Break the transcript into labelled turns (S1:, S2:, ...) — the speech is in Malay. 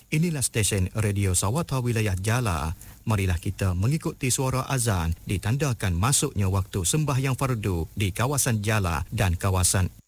S1: Inilah stesen Radio Sawata Wilayah Jala. Marilah kita mengikuti suara azan ditandakan masuknya waktu sembahyang fardu di kawasan Jala dan kawasan